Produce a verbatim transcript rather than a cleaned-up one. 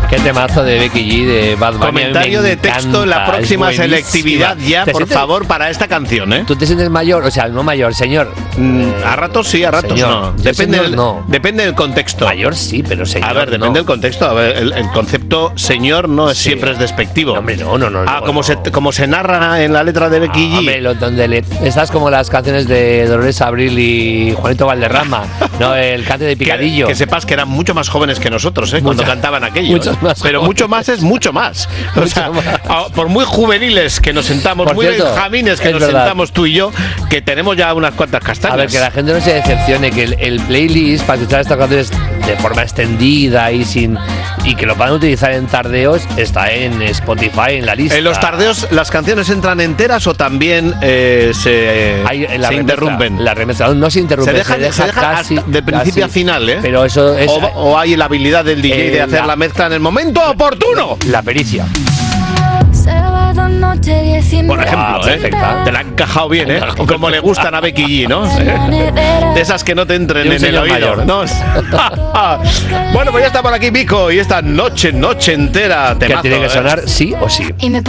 Qué temazo de Becky G, de Bad Bunny. Comentario de texto en la próxima selectividad ya, por sientes, favor, para esta canción, ¿eh? ¿Tú te sientes mayor? O sea, no mayor, señor. Mm, eh, a ratos sí, a ratos señor, no. Depende, señor, del, no. depende del contexto. Mayor sí, pero señor A ver, depende no. del contexto. A ver, el, el concepto señor no es sí. siempre es despectivo. No, hombre, no, no, no. Ah, no, como, no. Se, como se narra en la letra de Becky G. Ah, hombre, lo, donde le, estás como las canciones de Dolores Abril y Juanito Valderrama, ¿no? El cante de Picadillo. Que, que sepas que eran mucho más jóvenes que nosotros, ¿eh? Cuando cantaban aquello. Muchos ¿eh? más Pero jóvenes. mucho más es mucho más. O Mucho sea, más. por muy juveniles que nos sentamos, por muy cierto, benjamines que nos verdad. sentamos tú y yo, que tenemos ya unas cuantas castañas. A ver, que la gente no se decepcione, que el, el playlist para escuchar estas canciones de forma extendida y sin y que lo van a utilizar en tardeos está en Spotify, en la lista. ¿En los tardeos las canciones entran enteras o también eh, se, Hay, la se remezcla, interrumpen? La remezcla no se interrumpe, se deja, se deja, se deja casi, de principio casi, a final, ¿eh? Pero eso es, o, o hay la habilidad del D J eh, de hacer la, la mezcla en el momento oportuno. La pericia. Por ejemplo, ah, ¿eh? Te la han encajado bien, ¿eh? Como le gustan a Becky G, ¿no? De esas que no te entren en el oído, mayor. ¿no? Bueno, pues ya está por aquí Vico y esta noche, noche entera temazo, que tiene que sonar ¿eh? sí o sí.